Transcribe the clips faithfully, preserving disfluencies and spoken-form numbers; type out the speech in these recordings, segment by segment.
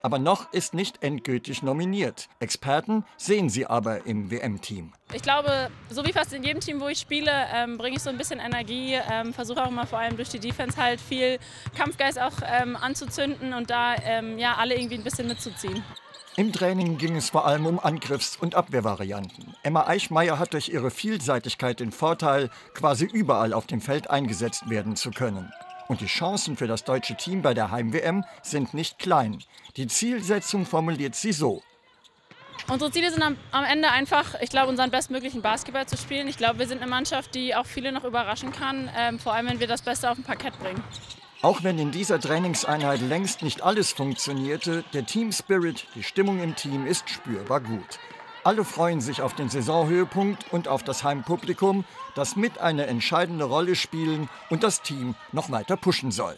Aber noch ist nicht endgültig nominiert. Experten sehen sie aber im W M-Team. Ich glaube, so wie fast in jedem Team, wo ich spiele, ähm, bringe ich so ein bisschen Energie, ähm, versuche auch immer vor allem durch die Defense halt viel Kampfgeist auch ähm, anzuzünden und da ähm, ja, alle irgendwie ein bisschen mitzuziehen. Im Training ging es vor allem um Angriffs- und Abwehrvarianten. Emma Eichmeyer hat durch ihre Vielseitigkeit den Vorteil, quasi überall auf dem Feld eingesetzt werden zu können. Und die Chancen für das deutsche Team bei der Heim-W M sind nicht klein. Die Zielsetzung formuliert sie so: Unsere Ziele sind am, am Ende einfach, ich glaube, unseren bestmöglichen Basketball zu spielen. Ich glaube, wir sind eine Mannschaft, die auch viele noch überraschen kann, ähm, vor allem wenn wir das Beste auf dem Parkett bringen. Auch wenn in dieser Trainingseinheit längst nicht alles funktionierte, der Team-Spirit, die Stimmung im Team ist spürbar gut. Alle freuen sich auf den Saisonhöhepunkt und auf das Heimpublikum, das mit eine entscheidende Rolle spielen und das Team noch weiter pushen soll.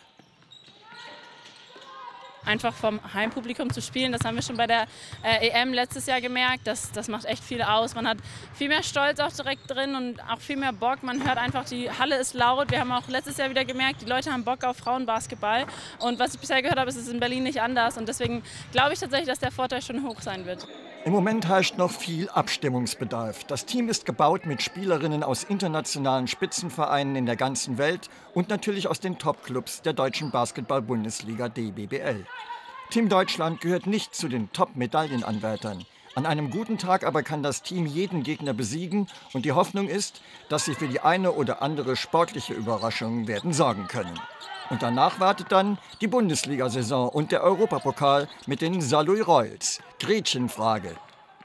Einfach vom Heimpublikum zu spielen, das haben wir schon bei der äh, E M letztes Jahr gemerkt, das, das macht echt viel aus. Man hat viel mehr Stolz auch direkt drin und auch viel mehr Bock. Man hört einfach, die Halle ist laut. Wir haben auch letztes Jahr wieder gemerkt, die Leute haben Bock auf Frauenbasketball. Und was ich bisher gehört habe, ist es in Berlin nicht anders. Und deswegen glaube ich tatsächlich, dass der Vorteil schon hoch sein wird. Im Moment herrscht noch viel Abstimmungsbedarf. Das Team ist gebaut mit Spielerinnen aus internationalen Spitzenvereinen in der ganzen Welt und natürlich aus den Top-Clubs der deutschen Basketball-Bundesliga D B B L. Team Deutschland gehört nicht zu den Top-Medaillenanwärtern. An einem guten Tag aber kann das Team jeden Gegner besiegen und die Hoffnung ist, dass sie für die eine oder andere sportliche Überraschung werden sorgen können. Und danach wartet dann die Bundesliga-Saison und der Europapokal mit den Saarlouis Royals. Gretchenfrage.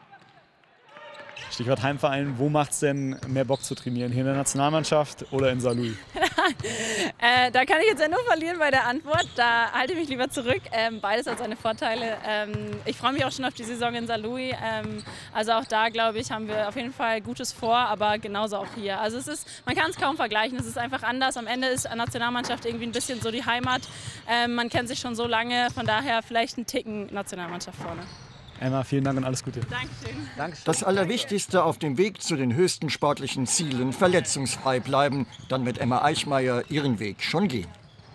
Stichwort Heimverein, wo macht es denn mehr Bock zu trainieren? Hier in der Nationalmannschaft oder in Saarlouis? äh, da kann ich jetzt ja nur verlieren bei der Antwort. Da halte ich mich lieber zurück. Ähm, beides hat seine Vorteile. Ähm, ich freue mich auch schon auf die Saison in Saarlouis. Ähm, also auch da, glaube ich, haben wir auf jeden Fall Gutes vor, aber genauso auch hier. Also es ist, man kann es kaum vergleichen. Es ist einfach anders. Am Ende ist eine Nationalmannschaft irgendwie ein bisschen so die Heimat. Ähm, man kennt sich schon so lange, von daher vielleicht ein Ticken Nationalmannschaft vorne. Emma, vielen Dank und alles Gute. Dankeschön. Dankeschön. Das Allerwichtigste auf dem Weg zu den höchsten sportlichen Zielen: verletzungsfrei bleiben. Dann wird Emma Eichmeyer ihren Weg schon gehen.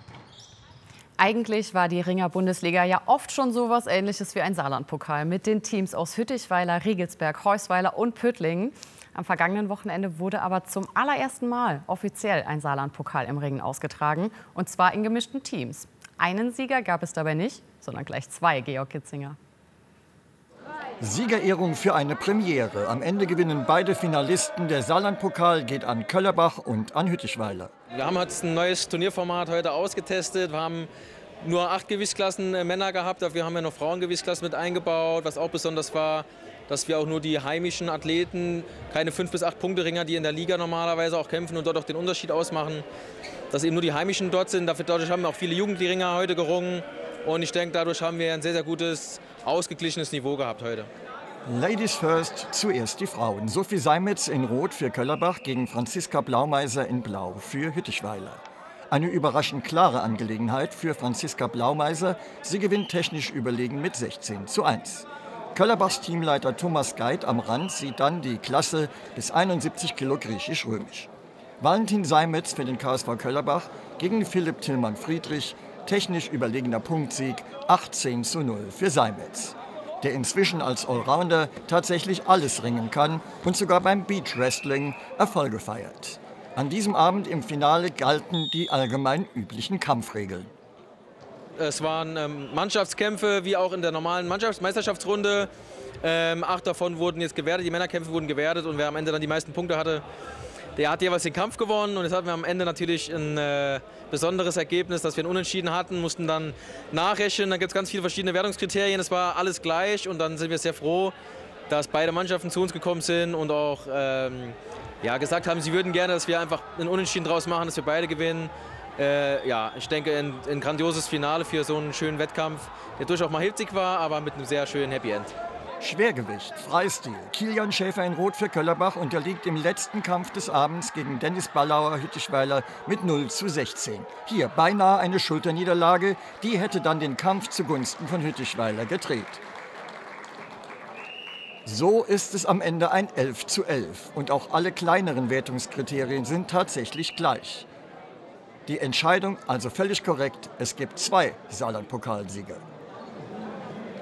Eigentlich war die Ringer-Bundesliga ja oft schon so was Ähnliches wie ein Saarland-Pokal mit den Teams aus Hüttichweiler, Riegelsberg, Heusweiler und Püttlingen. Am vergangenen Wochenende wurde aber zum allerersten Mal offiziell ein Saarland-Pokal im Ringen ausgetragen, und zwar in gemischten Teams. Einen Sieger gab es dabei nicht, sondern gleich zwei, Georg Kitzinger. Siegerehrung für eine Premiere. Am Ende gewinnen beide Finalisten. Der Saarland-Pokal geht an Köllerbach und an Hüttichweiler. Wir haben jetzt ein neues Turnierformat heute ausgetestet. Wir haben nur acht Gewichtsklassen äh, Männer gehabt, dafür haben wir noch Frauengewichtsklassen mit eingebaut. Was auch besonders war, dass wir auch nur die heimischen Athleten, keine fünf bis acht Punkte-Ringer, die in der Liga normalerweise auch kämpfen und dort auch den Unterschied ausmachen, dass eben nur die heimischen dort sind. Dadurch haben wir auch viele Jugendringer heute gerungen. Und ich denke, dadurch haben wir ein sehr, sehr gutes, ausgeglichenes Niveau gehabt heute. Ladies first, zuerst die Frauen. Sophie Seimetz in Rot für Köllerbach gegen Franziska Blaumeiser in Blau für Hüttichweiler. Eine überraschend klare Angelegenheit für Franziska Blaumeiser. Sie gewinnt technisch überlegen mit sechzehn zu eins. Köllerbachs Teamleiter Thomas Geit am Rand sieht dann die Klasse bis einundsiebzig Kilo griechisch-römisch. Valentin Seimetz für den K S V Köllerbach gegen Philipp Tillmann-Friedrich. Technisch überlegener Punktsieg, achtzehn zu null für Seimetz, der inzwischen als Allrounder tatsächlich alles ringen kann und sogar beim Beach Wrestling Erfolge feiert. An diesem Abend im Finale galten die allgemein üblichen Kampfregeln. Es waren ähm, Mannschaftskämpfe, wie auch in der normalen Mannschaftsmeisterschaftsrunde. Ähm, acht davon wurden jetzt gewertet, die Männerkämpfe wurden gewertet, und wer am Ende dann die meisten Punkte hatte, der hat jeweils den Kampf gewonnen. Und jetzt hatten wir am Ende natürlich ein äh, besonderes Ergebnis, dass wir ein Unentschieden hatten, mussten dann nachrechnen. Da gibt es ganz viele verschiedene Wertungskriterien. Es war alles gleich, und dann sind wir sehr froh, dass beide Mannschaften zu uns gekommen sind und auch ähm, ja, gesagt haben, sie würden gerne, dass wir einfach ein Unentschieden draus machen, dass wir beide gewinnen. Äh, ja, ich denke, ein, ein grandioses Finale für so einen schönen Wettkampf, der durchaus mal hitzig war, aber mit einem sehr schönen Happy End. Schwergewicht, Freistil. Kilian Schäfer in Rot für Köllerbach unterliegt im letzten Kampf des Abends gegen Dennis Ballauer Hüttichweiler mit null zu sechzehn. Hier beinahe eine Schulterniederlage, die hätte dann den Kampf zugunsten von Hüttichweiler gedreht. So ist es am Ende ein elf zu elf, und auch alle kleineren Wertungskriterien sind tatsächlich gleich. Die Entscheidung also völlig korrekt, es gibt zwei Saarland-Pokalsieger.